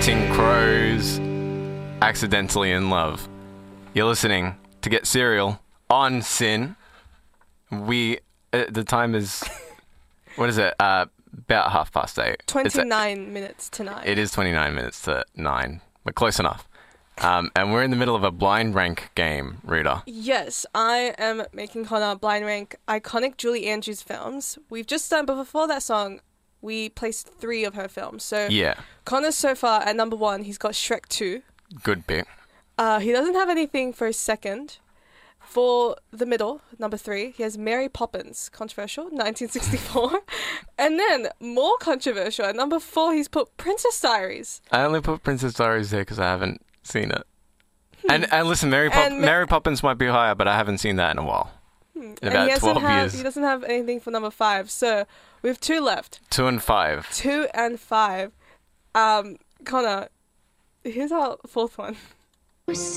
Counting Crows, Accidentally in Love. You're listening to Get Serial on SYN. The time is, what is it? About 8:30. 29 minutes to 9. It is 29 minutes to 9. We're close enough. And we're in the middle of a blind rank game, Rita. Yes, I am making Connor blind rank iconic Julie Andrews films. We've just done, but before that song, we placed 3 of her films. So Yeah. Connor's so far at number 1, he's got Shrek 2. Good bit. He doesn't have anything for his second. For the middle, number 3, he has Mary Poppins, controversial, 1964. And then, more controversial, at number 4, he's put Princess Diaries. I only put Princess Diaries there because I haven't seen it. And listen, Mary Poppins might be higher, but I haven't seen that in a while. In about 12 years. He doesn't have anything for number 5. So, we have 2 left. 2 and 5. 2 and 5. Connor, here's our 4th one.